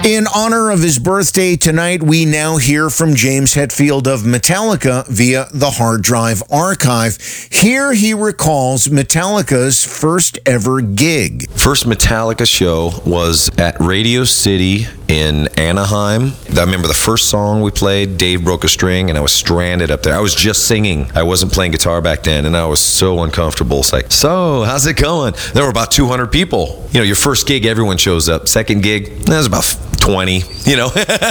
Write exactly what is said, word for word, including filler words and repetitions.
In honor of his birthday tonight, we now hear from James Hetfield of Metallica via the Hard Drive Archive. Here he recalls Metallica's first ever gig. First Metallica show was at Radio City in Anaheim. I remember the first song we played, Dave broke a string, and I was stranded up there. I was just singing. I wasn't playing guitar back then, and I was so uncomfortable. It's like, so, how's it going? There were about two hundred people. You know, your first gig, everyone shows up. Second gig, there's about twenty, you know.